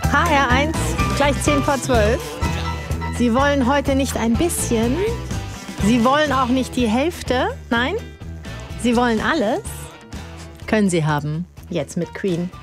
HR1, gleich 10 vor 12. Sie wollen heute nicht ein bisschen. Sie wollen auch nicht die Hälfte. Nein, Sie wollen alles. Können Sie haben. Jetzt mit Queen.